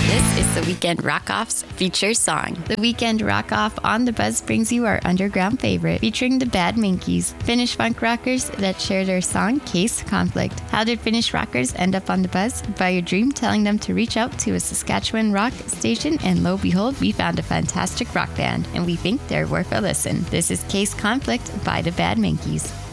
This is the Weekend Rock-Off's feature song. The Weekend Rock-Off on the Buzz brings you our underground favorite, featuring the Bad Minkies, Finnish funk rockers that share their song Case Conflict. How did Finnish rockers end up on the Buzz? By a dream telling them to reach out to a Saskatchewan rock station, and lo behold, we found a fantastic rock band, and we think they're worth a listen. This is Case Conflict by the Bad Minkies.